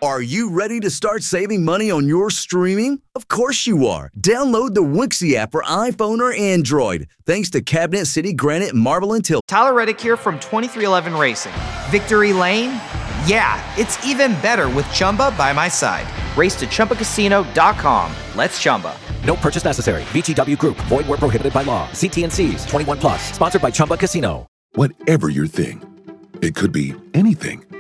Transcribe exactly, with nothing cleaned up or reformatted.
Are you ready to start saving money on your streaming? Of course you are. Download the Wixie app for iPhone or Android. Thanks to Cabinet City, Granite, Marble, and Till. Tyler Reddick here from twenty-three eleven Racing. Victory Lane? Yeah, it's even better with Chumba by my side. Race to Chumba Casino dot com. Let's Chumba. No purchase necessary. V G W Group. Void where prohibited by law. See T and C's. twenty-one plus. Sponsored by Chumba Casino. Whatever your thing, it could be anything.